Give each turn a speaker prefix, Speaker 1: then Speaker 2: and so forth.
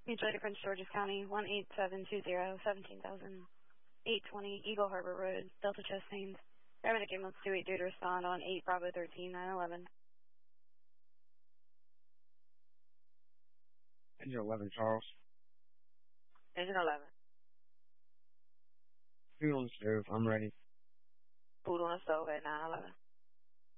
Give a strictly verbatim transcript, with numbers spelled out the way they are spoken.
Speaker 1: Mutual Prince George's County, one eight seven two zero, seventeen thousand eight twenty Eagle Harbor Road, Delta Chastains. Paramedic ambulance two eight three to respond on eight Bravo thirteen nine eleven.
Speaker 2: Engine eleven, Charles.
Speaker 3: Engine eleven.
Speaker 2: Food on the stove. I'm ready.
Speaker 3: Food on the stove at nine eleven.